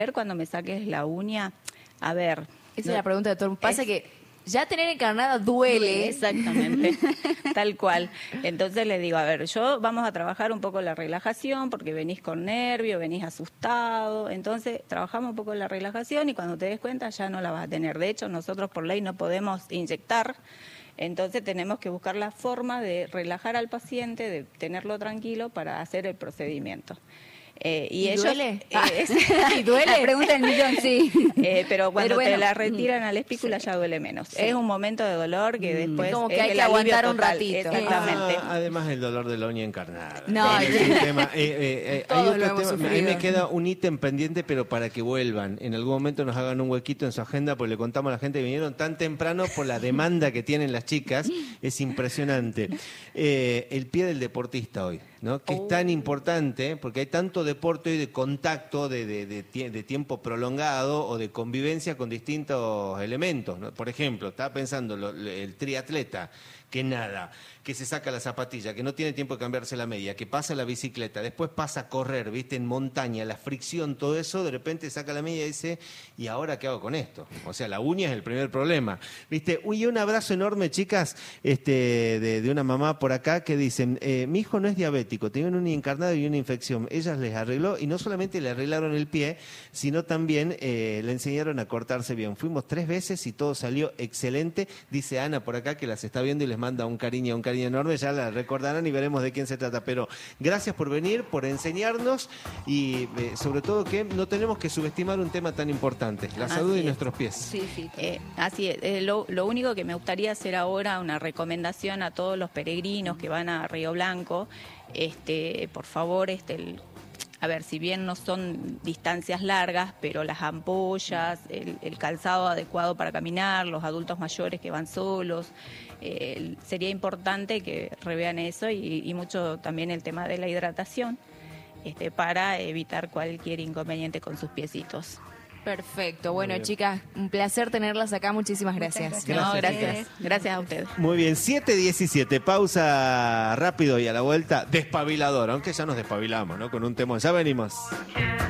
Cuando me saques la uña, a ver. Esa es la pregunta de todo. Pasa que ya tener encarnada duele. Exactamente, tal cual. Entonces le digo, a ver, vamos a trabajar un poco la relajación, porque venís con nervio, venís asustado. Entonces trabajamos un poco la relajación y cuando te des cuenta ya no la vas a tener. De hecho, nosotros por ley no podemos inyectar. Entonces tenemos que buscar la forma de relajar al paciente, de tenerlo tranquilo para hacer el procedimiento. ¿Y ellos, duele? ¿Y duele? La pregunta del millón, sí. Pero cuando te la retiran a la espícula ya duele menos. Sí. Es un momento de dolor que después es como que hay que aguantar un ratito. Exactamente. Además el dolor de la uña encarnada. No, es un tema. Todos lo hemos sufrido. A mí me queda un ítem pendiente, pero para que vuelvan. En algún momento nos hagan un huequito en su agenda, porque le contamos a la gente que vinieron tan temprano por la demanda que tienen las chicas. Es impresionante. El pie del deportista hoy, ¿no? Que es tan importante, porque hay tanto deporte hoy de contacto, de tiempo prolongado o de convivencia con distintos elementos, ¿no? Por ejemplo, estaba pensando el triatleta que nada, que se saca la zapatilla, que no tiene tiempo de cambiarse la media, que pasa la bicicleta, después pasa a correr, ¿viste? En montaña, la fricción, todo eso, de repente saca la media y dice, ¿y ahora qué hago con esto? O sea, la uña es el primer problema, ¿viste? Y un abrazo enorme, chicas, de una mamá por acá que dicen, mi hijo no es diabético, tiene una uña encarnada y una infección. Ellas les arregló, y no solamente le arreglaron el pie, sino también le enseñaron a cortarse bien. Fuimos 3 veces y todo salió excelente. Dice Ana por acá que las está viendo y les manda un cariño enorme, ya la recordarán y veremos de quién se trata, pero gracias por venir, por enseñarnos y sobre todo que no tenemos que subestimar un tema tan importante, la salud y nuestros pies. Sí, sí. Así es, lo único que me gustaría hacer ahora, una recomendación a todos los peregrinos que van a Río Blanco, por favor, a ver, si bien no son distancias largas, pero las ampollas, el calzado adecuado para caminar, los adultos mayores que van solos, sería importante que revean eso y mucho también el tema de la hidratación para evitar cualquier inconveniente con sus piecitos. Perfecto. Bueno, chicas, un placer tenerlas acá. Muchísimas gracias. Gracias. Gracias a ustedes. Muy bien, 7:17, pausa rápido y a la vuelta, despabilador, aunque ya nos despabilamos, ¿no? Con un tema, ya venimos.